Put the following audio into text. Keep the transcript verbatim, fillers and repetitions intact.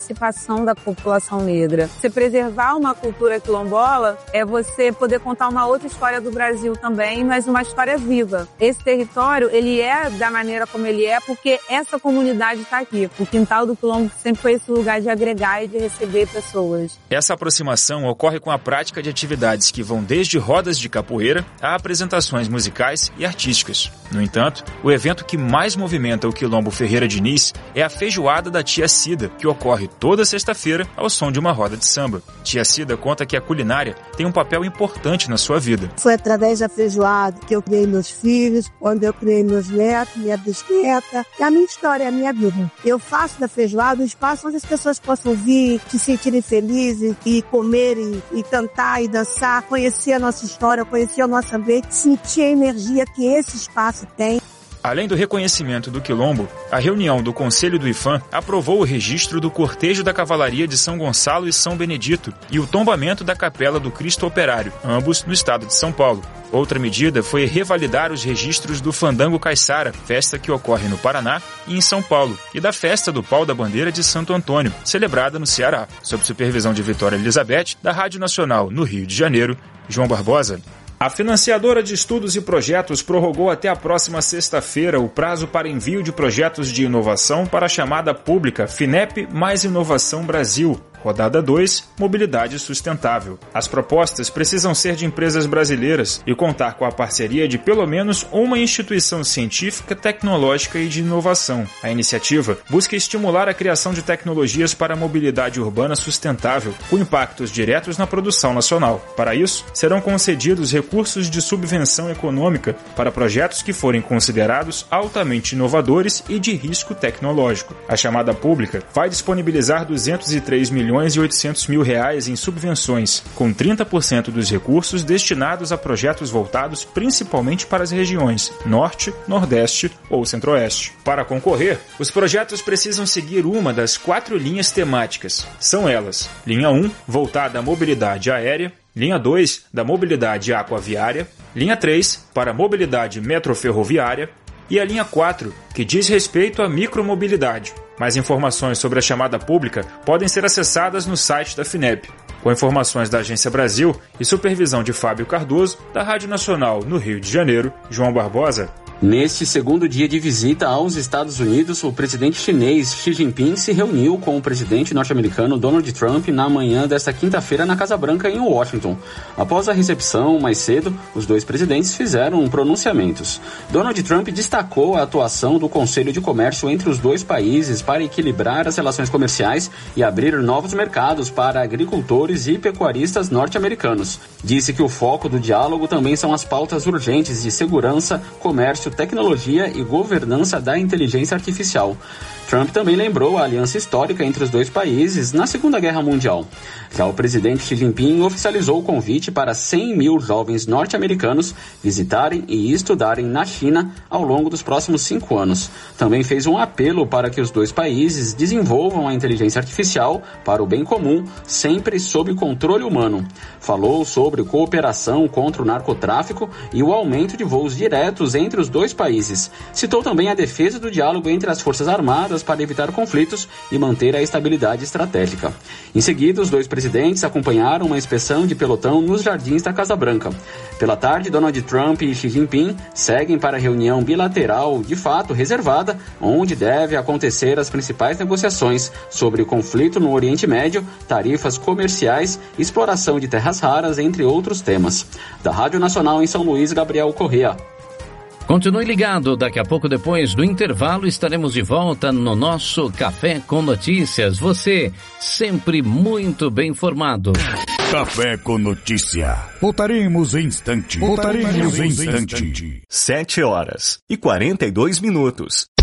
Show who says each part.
Speaker 1: emancipação da população negra. Você preservar uma cultura quilombola é você poder contar uma outra história do Brasil também, mas uma história viva. Esse território, ele é da maneira como ele é porque essa comunidade está aqui. O quintal do quilombo sempre foi esse lugar de agregar e de receber pessoas.
Speaker 2: Essa aproximação ocorre com a prática de atividades que vão desde rodas de capoeira a apresentações musicais e artísticas. No entanto, o evento que mais movimenta o Quilombo Ferreira Diniz é a Feijoada da Tia Cida, que ocorre toda sexta-feira ao som de uma roda de samba. Tia Cida conta que a culinária tem um papel importante na sua vida.
Speaker 3: Foi através da feijoada que eu criei meus filhos, onde eu criei meus netos, minha bisneta. E a minha história é a minha vida. Eu faço da feijoada um espaço onde as pessoas possam vir, se sentirem felizes e comerem, e cantar e dançar, conhecer a nossa história, conhecer o nosso ambiente, sentir a energia que esse espaço tem.
Speaker 2: Além do reconhecimento do Quilombo, a reunião do Conselho do I F A M aprovou o registro do Cortejo da Cavalaria de São Gonçalo e São Benedito e o tombamento da Capela do Cristo Operário, ambos no estado de São Paulo. Outra medida foi revalidar os registros do Fandango Caiçara, festa que ocorre no Paraná e em São Paulo, e da Festa do Pau da Bandeira de Santo Antônio, celebrada no Ceará. Sob supervisão de Vitória Elizabeth, da Rádio Nacional no Rio de Janeiro, João Barbosa. A financiadora de estudos e projetos prorrogou até a próxima sexta-feira o prazo para envio de projetos de inovação para a chamada pública FINEP Mais Inovação Brasil, Rodada dois, Mobilidade Sustentável. As propostas precisam ser de empresas brasileiras e contar com a parceria de pelo menos uma instituição científica, tecnológica e de inovação. A iniciativa busca estimular a criação de tecnologias para a mobilidade urbana sustentável, com impactos diretos na produção nacional. Para isso, serão concedidos recursos de subvenção econômica para projetos que forem considerados altamente inovadores e de risco tecnológico. A chamada pública vai disponibilizar duzentos e três milhões e oitocentos mil reais em subvenções, com trinta por cento dos recursos destinados a projetos voltados principalmente para as regiões Norte, Nordeste ou Centro-Oeste. Para concorrer, os projetos precisam seguir uma das quatro linhas temáticas. São elas: linha um, voltada à mobilidade aérea, linha dois, da mobilidade aquaviária, linha três, para a mobilidade metroferroviária, e a linha quatro, que diz respeito à micromobilidade. Mais informações sobre a chamada pública podem ser acessadas no site da FINEP. Com informações da Agência Brasil e supervisão de Fábio Cardoso, da Rádio Nacional no Rio de Janeiro, João Barbosa.
Speaker 4: Neste segundo dia de visita aos Estados Unidos, o presidente chinês Xi Jinping se reuniu com o presidente norte-americano Donald Trump na manhã desta quinta-feira na Casa Branca, em Washington. Após a recepção, mais cedo, os dois presidentes fizeram pronunciamentos. Donald Trump destacou a atuação do Conselho de Comércio entre os dois países para equilibrar as relações comerciais e abrir novos mercados para agricultores e pecuaristas norte-americanos. Disse que o foco do diálogo também são as pautas urgentes de segurança, comércio, tecnologia e governança da inteligência artificial. Trump também lembrou a aliança histórica entre os dois países na Segunda Guerra Mundial. Já o presidente Xi Jinping oficializou o convite para cem mil jovens norte-americanos visitarem e estudarem na China ao longo dos próximos cinco anos. Também fez um apelo para que os dois países desenvolvam a inteligência artificial para o bem comum, sempre sob controle humano. Falou sobre cooperação contra o narcotráfico e o aumento de voos diretos entre os dois países. Citou também a defesa do diálogo entre as Forças Armadas para evitar conflitos e manter a estabilidade estratégica. Em seguida, os dois presidentes acompanharam uma inspeção de pelotão nos jardins da Casa Branca. Pela tarde, Donald Trump e Xi Jinping seguem para a reunião bilateral, de fato reservada, onde deve acontecer as principais negociações sobre o conflito no Oriente Médio, tarifas comerciais, exploração de terras raras, entre outros temas. Da Rádio Nacional em São Luís, Gabriel Correa.
Speaker 5: Continue ligado, daqui a pouco, depois do intervalo, estaremos de volta no nosso Café com Notícias. Você sempre muito bem informado.
Speaker 6: Café com Notícia. Voltaremos em instante. Voltaremos em instante.
Speaker 7: Sete horas e quarenta e dois minutos.